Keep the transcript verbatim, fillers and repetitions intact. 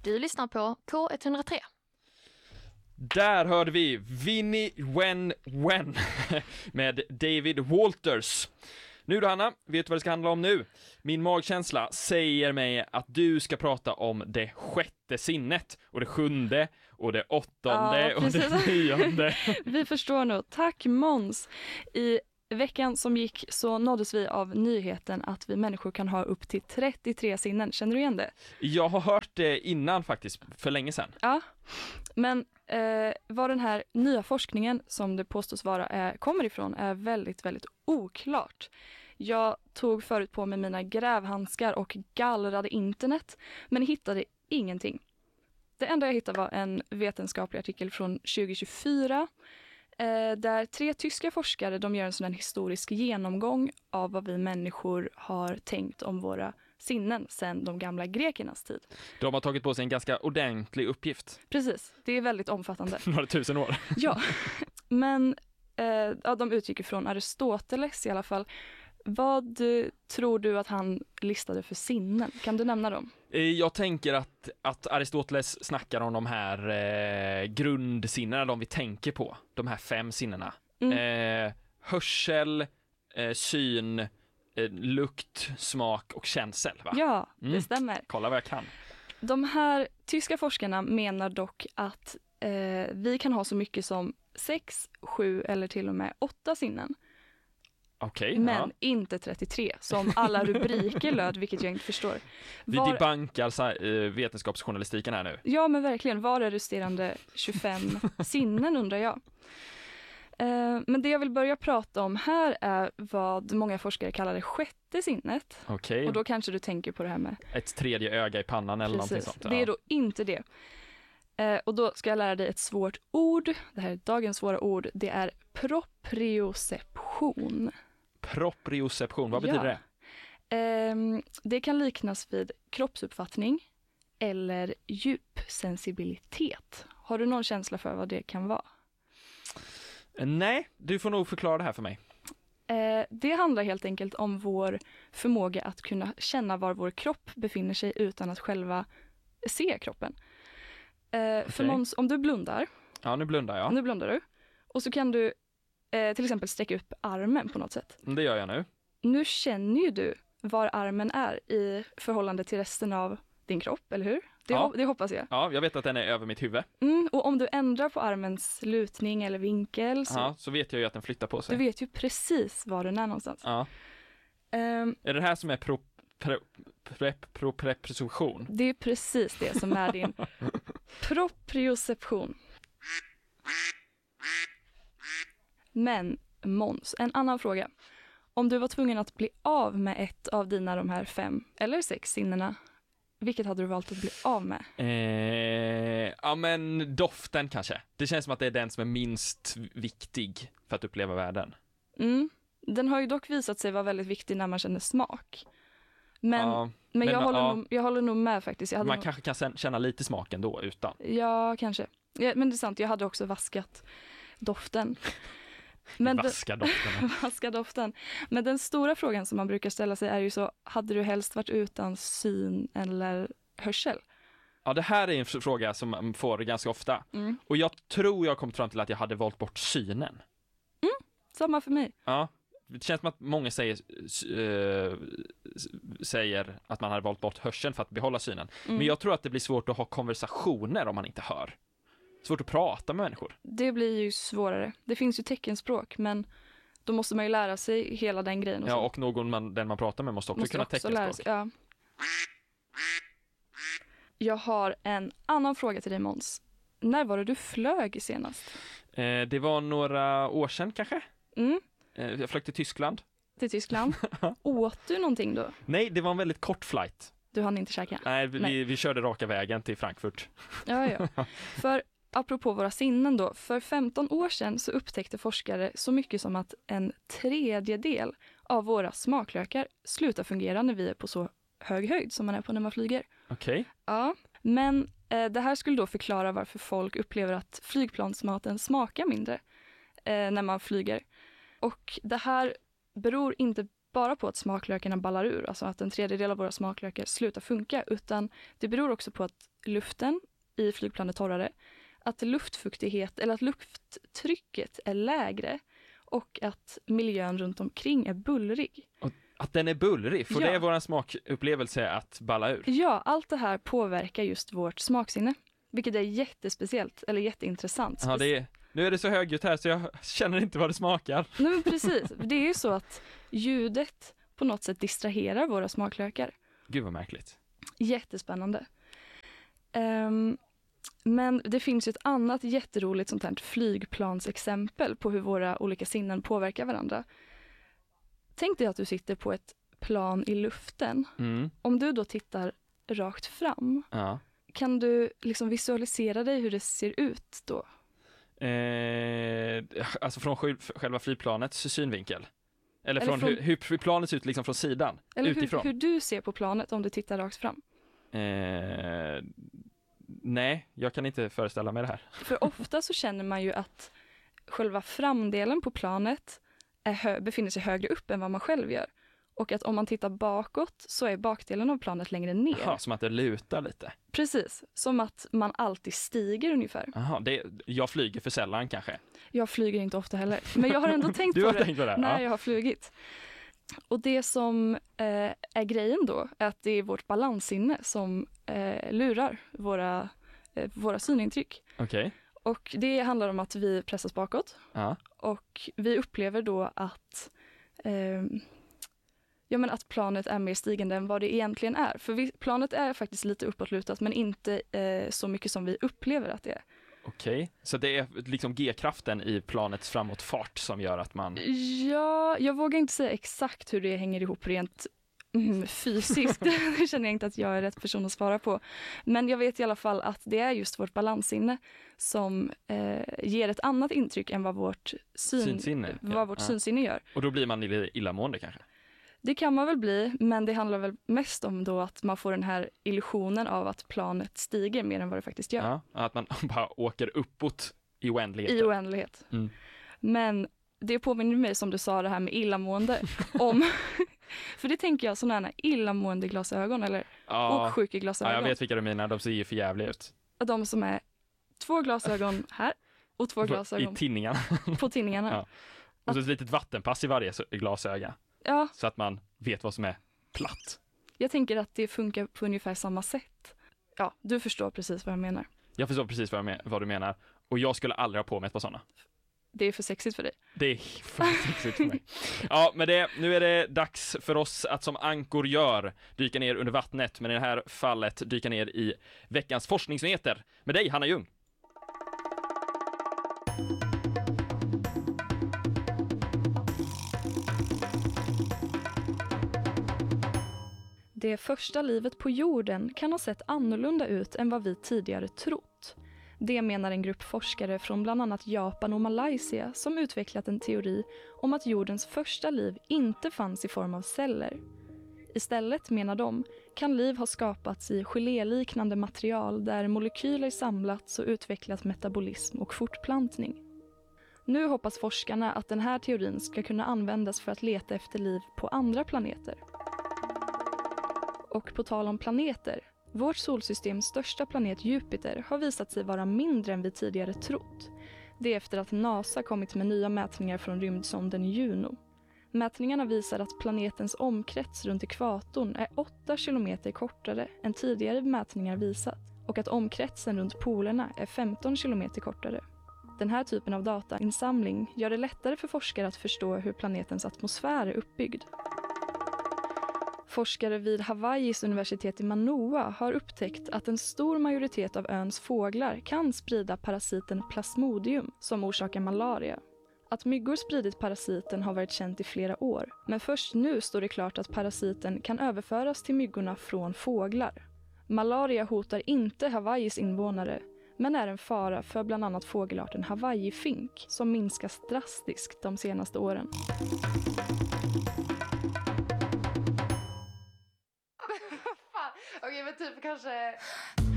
Du lyssnar på K ett noll tre. Där hörde vi Vinnie Wen Wen med David Walters. Nu då, Hanna, vet du vad det ska handla om nu? Min magkänsla säger mig att du ska prata om det sjätte sinnet, och det sjunde, och det åttonde, ja, och det nionde. Vi förstår nog. Tack Måns. I veckan som gick så nåddes vi av nyheten att vi människor kan ha upp till trettiotre sinnen. Känner du igen det? Jag har hört det innan faktiskt, för länge sedan. Ja, men eh, vad den här nya forskningen som det påstås vara är, kommer ifrån är väldigt, väldigt oklart. Jag tog förut på mig mina grävhandskar och gallrade internet, men hittade ingenting. Det enda jag hittade var en vetenskaplig artikel från tjugo tjugofyra eh, där tre tyska forskare de gör en sån här historisk genomgång av vad vi människor har tänkt om våra sinnen sedan de gamla grekernas tid. De har tagit på sig en ganska ordentlig uppgift. Precis, det är väldigt omfattande. Några tusen år. Ja, men eh, ja, de utgick från Aristoteles i alla fall. Vad tror du att han listade för sinnen? Kan du nämna dem? Jag tänker att, att Aristoteles snackar om de här eh, grundsinnena, de vi tänker på. De här fem sinnena. Mm. Eh, hörsel, eh, syn, eh, lukt, smak och känsel, va? Ja, det mm. stämmer. Kolla vad jag kan. De här tyska forskarna menar dock att eh, vi kan ha så mycket som sex, sju eller till och med åtta sinnen. Okay, men ja. Inte trettiotre, som alla rubriker löd, vilket jag inte förstår. Var... Vi debankar uh, vetenskapsjournalistiken här nu. Ja, men verkligen. Var är resterande tjugofem sinnen, undrar jag. Uh, men det jag vill börja prata om här är vad många forskare kallar det sjätte sinnet. Okay. Och då kanske du tänker på det här med... ett tredje öga i pannan eller Precis. Någonting sånt. Ja. Det är då inte det. Uh, och då ska jag lära dig ett svårt ord. Det här är dagens svåra ord. Det är proprioception. Proprioception, vad betyder ja. det? Um, det kan liknas vid kroppsuppfattning eller djupsensibilitet. Har du någon känsla för vad det kan vara? Nej, du får nog förklara det här för mig. Uh, det handlar helt enkelt om vår förmåga att kunna känna var vår kropp befinner sig utan att själva se kroppen. Uh, okay. För Måns, om du blundar. Ja, nu blundar jag. Nu blundar du. Och så kan du Eh, till exempel sträcka upp armen på något sätt. Det gör jag nu. Nu känner ju du var armen är i förhållande till resten av din kropp, eller hur? Det, ja. ho- det hoppas jag. Ja, jag vet att den är över mitt huvud. Mm, och om du ändrar på armens lutning eller vinkel så, ja, så vet jag ju att den flyttar på sig. Du vet ju precis var den är någonstans. Ja. Um, är det här som är pro, pro, pro, pro, proprioception? Det är precis det som är din proprioception. Men Måns, en annan fråga. Om du var tvungen att bli av med ett av dina de här fem eller sex sinnena, vilket hade du valt att bli av med? Eh, ja men doften kanske. Det känns som att det är den som är minst viktig för att uppleva världen. Mm. Den har ju dock visat sig vara väldigt viktig när man känner smak. Men, ja, men, men jag, håller ja. nog, jag håller nog med faktiskt. Jag hade man nog... kanske kan känna lite smaken då utan. Ja, kanske. Ja, men det är sant, jag hade också vaskat doften. Men vaska doften. vaska doften. Men den stora frågan som man brukar ställa sig är ju så, hade du helst varit utan syn eller hörsel? Ja, det här är en fråga som man får ganska ofta. Mm. Och jag tror jag har kommit fram till att jag hade valt bort synen. Mm, samma för mig. Ja, det känns som att många säger, äh, säger att man hade valt bort hörseln för att behålla synen. Mm. Men jag tror att det blir svårt att ha konversationer om man inte hör. Svårt att prata med människor. Det blir ju svårare. Det finns ju teckenspråk, men då måste man ju lära sig hela den grejen. Och ja, så. och någon man, den man pratar med måste också måste kunna också teckenspråk. Ja. Jag har en annan fråga till dig, Måns. När var det du flög senast? Eh, det var några år sedan kanske. Mm. Eh, jag flög till Tyskland. Till Tyskland? Åt du någonting då? Nej, det var en väldigt kort flight. Du hann inte käka? Nej, vi, Nej. vi körde raka vägen till Frankfurt. Ja, ja. För apropå våra sinnen då, för femton år sedan så upptäckte forskare så mycket som att en tredjedel av våra smaklökar slutar fungera när vi är på så hög höjd som man är på när man flyger. Okej. Okay. Ja, men eh, det här skulle då förklara varför folk upplever att flygplansmaten smakar mindre eh, när man flyger. Och det här beror inte bara på att smaklökarna ballar ur, alltså att en tredjedel av våra smaklökar slutar funka, utan det beror också på att luften i flygplanet är torrare, att luftfuktighet eller att lufttrycket är lägre och att miljön runt omkring är bullrig. Och att den är bullrig, för Ja. det är vår smakupplevelse att balla ur. Ja, allt det här påverkar just vårt smaksinne, vilket är jättespeciellt eller jätteintressant. Ja, det är, nu är det så högljutt här så jag känner inte vad det smakar. Nej, men precis, det är ju så att ljudet på något sätt distraherar våra smaklökar. Gud vad märkligt. Jättespännande. Um, men det finns ju ett annat jätteroligt sånt här flygplansexempel på hur våra olika sinnen påverkar varandra. Tänk dig att du sitter på ett plan i luften. Mm. Om du då tittar rakt fram, Ja. kan du liksom visualisera dig hur det ser ut då? Eh, alltså från sj- själva flygplanets synvinkel. Eller, Eller från, från- hur, hur flygplanet ser ut liksom från sidan, Eller hur, utifrån. hur du ser på planet om du tittar rakt fram. Eh, nej, jag kan inte föreställa mig det här. För ofta så känner man ju att själva framdelen på planet är hö- befinner sig högre upp än vad man själv gör. Och att om man tittar bakåt så är bakdelen av planet längre ner. Jaha, som att det lutar lite. Precis, som att man alltid stiger ungefär. Jaha, det, jag flyger för sällan kanske. Jag flyger inte ofta heller, men jag har ändå tänkt Du på har det tänkt på det? när Ja. jag har flugit. Och det som eh, är grejen då är att det är vårt balanssinne som eh, lurar våra, eh, våra synintryck. Okej. Och det handlar om att vi pressas bakåt. Ja. Och vi upplever då att, eh, ja, men att planet är mer stigande än vad det egentligen är. För vi, planet är faktiskt lite uppåtlutat men inte eh, så mycket som vi upplever att det är. Okej, så det är liksom G-kraften i planets framåtfart som gör att man... Ja, jag vågar inte säga exakt hur det hänger ihop rent mm, fysiskt. Det känner jag inte att jag är rätt person att svara på. Men jag vet i alla fall att det är just vårt balanssinne som eh, ger ett annat intryck än vad vårt, syn, Synsinne, ja. vad vårt Ja. synsinne gör. Och då blir man illa- illamående kanske? Det kan man väl bli, men det handlar väl mest om då att man får den här illusionen av att planet stiger mer än vad det faktiskt gör. Ja, att man bara åker uppåt i oändligheten. I oändlighet. Mm. Men det påminner mig, som du sa, det här med illamående. om, för det tänker jag, sådana här illamående glasögon eller Ja, åksjuka ja, glasögon. jag vet vilka du menar, de ser ju för jävliga ut. De som är två glasögon här och två I glasögon tinningarna. på tinningarna. Ja. Och så ett litet vattenpass i varje så- glasöga. Ja, Så att man vet vad som är platt. jag tänker att det funkar på ungefär samma sätt. Ja, du förstår precis vad jag menar. Jag förstår precis vad, jag men- vad du menar. Och jag skulle aldrig ha på mig ett par sådana. Det är för sexigt för dig. Det är för sexigt för mig. Ja, men det, nu är det dags för oss att som ankor gör dyka ner under vattnet, men i det här fallet dyka ner i veckans forskningsnyheter med dig, Hanna Ljung. Det första livet på jorden kan ha sett annorlunda ut än vad vi tidigare trott. Det menar en grupp forskare från bland annat Japan och Malaysia som utvecklat en teori om att jordens första liv inte fanns i form av celler. Istället, menar de, kan liv ha skapats i geléliknande material där molekyler samlats och utvecklat metabolism och fortplantning. Nu hoppas forskarna att den här teorin ska kunna användas för att leta efter liv på andra planeter. Och på tal om planeter, vårt solsystems största planet Jupiter har visat sig vara mindre än vi tidigare trott. Det är efter att NASA kommit med nya mätningar från rymdsonden Juno. Mätningarna visar att planetens omkrets runt ekvatorn är åtta kilometer kortare än tidigare mätningar visat och att omkretsen runt polerna är femton kilometer kortare. Den här typen av datainsamling gör det lättare för forskare att förstå hur planetens atmosfär är uppbyggd. Forskare vid Hawaiis universitet i Manoa har upptäckt att en stor majoritet av öns fåglar kan sprida parasiten Plasmodium som orsakar malaria. Att myggor spridit parasiten har varit känt i flera år, men först nu står det klart att parasiten kan överföras till myggorna från fåglar. Malaria hotar inte Hawaiis invånare, men är en fara för bland annat fågelarten Hawaii-fink som minskas drastiskt de senaste åren. Okej, men typ kanske